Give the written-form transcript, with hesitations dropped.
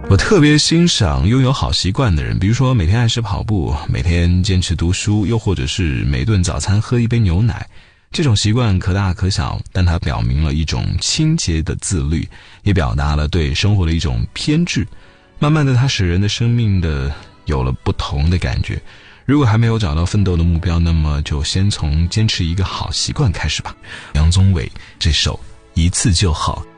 我特别欣赏拥有好习惯的人，比如说每天按时跑步，每天坚持读书，又或者是每顿早餐喝一杯牛奶。这种习惯可大可小，但它表明了一种清洁的自律，也表达了对生活的一种偏执。慢慢的，它使人的生命的有了不同的感觉。如果还没有找到奋斗的目标，那么就先从坚持一个好习惯开始吧。杨宗纬这首《一次就好》。